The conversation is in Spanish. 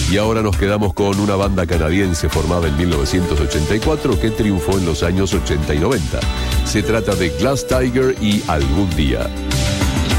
Y ahora nos quedamos con una banda canadiense formada en 1984 que triunfó en los años 80 y 90. Se trata de Glass Tiger y Algún Día.